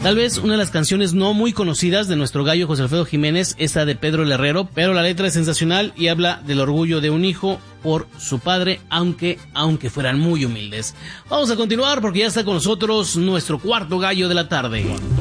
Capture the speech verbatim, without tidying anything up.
Tal vez una de las canciones no muy conocidas de nuestro gallo José Alfredo Jiménez, esa de Pedro el Herrero, pero la letra es sensacional y habla del orgullo de un hijo por su padre, aunque, aunque fueran muy humildes. Vamos a continuar porque ya está con nosotros nuestro cuarto gallo de la tarde.